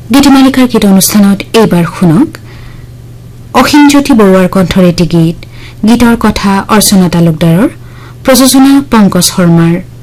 গীতিমালিকাৰ গীত অনুষ্ঠানত এইবাৰ শুনক অখিলজ্যোতি বৰুৱাৰ কণ্ঠৰে এটি গীত গীতৰ কথা অৰ্চনা তালুকদাৰৰ প্ৰযোজনা পংকজ শৰ্মাৰ